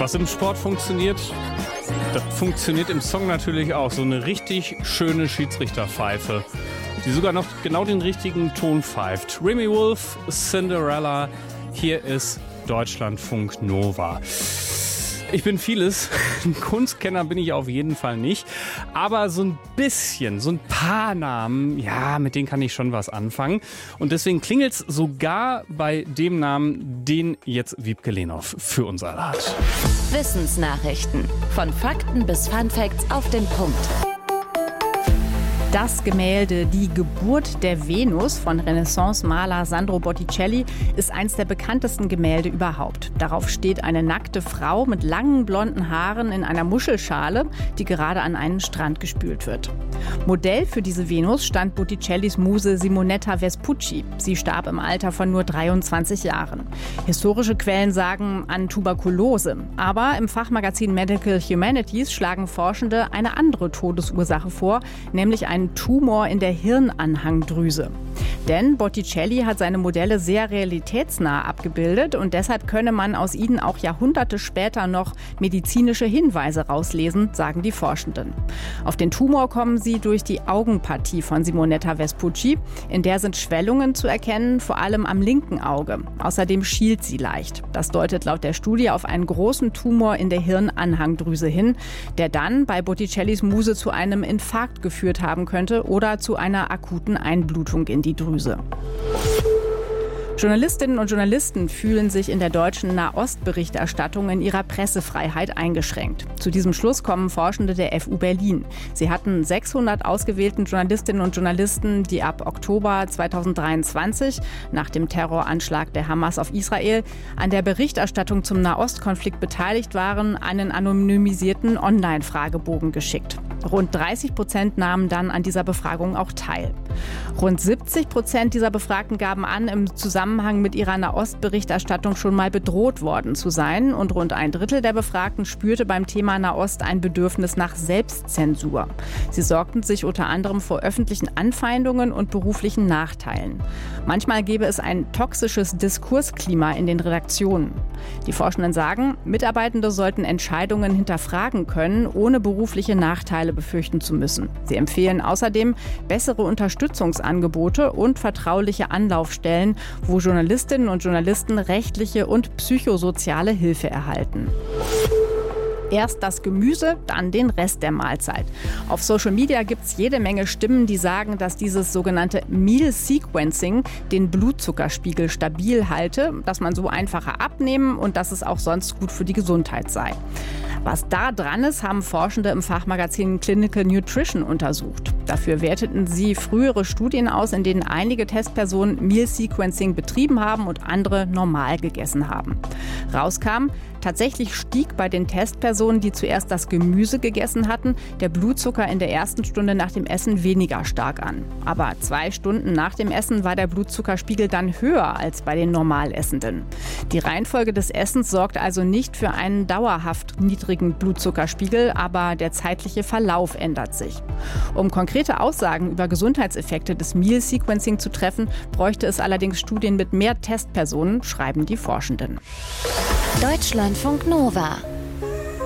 Was im Sport funktioniert, das funktioniert im Song natürlich auch. So eine richtig schöne Schiedsrichterpfeife, die sogar noch genau den richtigen Ton pfeift. Remi Wolf, Cinderella, hier ist Deutschlandfunk Nova. Ich bin vieles, ein Kunstkenner bin ich auf jeden Fall nicht, aber so ein bisschen, so ein paar Namen, ja, mit denen kann ich schon was anfangen. Und deswegen klingelt es sogar bei dem Namen, den jetzt Wiebke Lehnhoff für uns alle hat. Wissensnachrichten. Von Fakten bis Funfacts auf den Punkt. Das Gemälde Die Geburt der Venus von Renaissance-Maler Sandro Botticelli ist eines der bekanntesten Gemälde überhaupt. Darauf steht eine nackte Frau mit langen blonden Haaren in einer Muschelschale, die gerade an einen Strand gespült wird. Modell für diese Venus stand Botticellis Muse Simonetta Vespucci. Sie starb im Alter von nur 23 Jahren. Historische Quellen sagen an Tuberkulose. Aber im Fachmagazin Medical Humanities schlagen Forschende eine andere Todesursache vor, nämlich einen Tumor in der Hirnanhangdrüse. Denn Botticelli hat seine Modelle sehr realitätsnah abgebildet und deshalb könne man aus ihnen auch Jahrhunderte später noch medizinische Hinweise rauslesen, sagen die Forschenden. Auf den Tumor kommen sie durch die Augenpartie von Simonetta Vespucci. In der sind Schwellungen zu erkennen, vor allem am linken Auge. Außerdem schielt sie leicht. Das deutet laut der Studie auf einen großen Tumor in der Hirnanhangdrüse hin, der dann bei Botticellis Muse zu einem Infarkt geführt haben könnte oder zu einer akuten Einblutung in die Drüse. Journalistinnen und Journalisten fühlen sich in der deutschen Nahostberichterstattung in ihrer Pressefreiheit eingeschränkt. Zu diesem Schluss kommen Forschende der FU Berlin. Sie hatten 600 ausgewählten Journalistinnen und Journalisten, die ab Oktober 2023, nach dem Terroranschlag der Hamas auf Israel, an der Berichterstattung zum Nahostkonflikt beteiligt waren, einen anonymisierten Online-Fragebogen geschickt. Rund 30% nahmen dann an dieser Befragung auch teil. Rund 70% dieser Befragten gaben an, im Zusammenhang mit ihrer Nahostberichterstattung schon mal bedroht worden zu sein. Und rund ein Drittel der Befragten spürte beim Thema Nahost ein Bedürfnis nach Selbstzensur. Sie sorgten sich unter anderem vor öffentlichen Anfeindungen und beruflichen Nachteilen. Manchmal gäbe es ein toxisches Diskursklima in den Redaktionen. Die Forschenden sagen, Mitarbeitende sollten Entscheidungen hinterfragen können, ohne berufliche Nachteile befürchten zu müssen. Sie empfehlen außerdem bessere Unterstützungsangebote und vertrauliche Anlaufstellen, wo Journalistinnen und Journalisten rechtliche und psychosoziale Hilfe erhalten. Erst das Gemüse, dann den Rest der Mahlzeit. Auf Social Media gibt es jede Menge Stimmen, die sagen, dass dieses sogenannte Meal Sequencing den Blutzuckerspiegel stabil halte, dass man so einfacher abnehmen und dass es auch sonst gut für die Gesundheit sei. Was da dran ist, haben Forschende im Fachmagazin Clinical Nutrition untersucht. Dafür werteten sie frühere Studien aus, in denen einige Testpersonen Meal Sequencing betrieben haben und andere normal gegessen haben. Rauskam, tatsächlich stieg bei den Testpersonen, die zuerst das Gemüse gegessen hatten, der Blutzucker in der ersten Stunde nach dem Essen weniger stark an. Aber 2 Stunden nach dem Essen war der Blutzuckerspiegel dann höher als bei den Normalessenden. Die Reihenfolge des Essens sorgt also nicht für einen dauerhaft niedrigen Blutzuckerspiegel, aber der zeitliche Verlauf ändert sich. Um konkrete Aussagen über Gesundheitseffekte des Meal Sequencing zu treffen, bräuchte es allerdings Studien mit mehr Testpersonen, schreiben die Forschenden. Deutschlandfunk Nova.